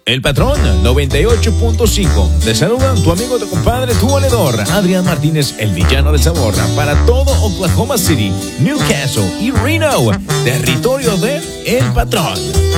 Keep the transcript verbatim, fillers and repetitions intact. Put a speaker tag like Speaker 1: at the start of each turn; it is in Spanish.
Speaker 1: El Patrón noventa y ocho punto cinco. Te saludan tu amigo, tu compadre, tu valedor, Adrián Martínez, el villano del sabor, para todo Oklahoma City, Newcastle y Reno, territorio de El Patrón.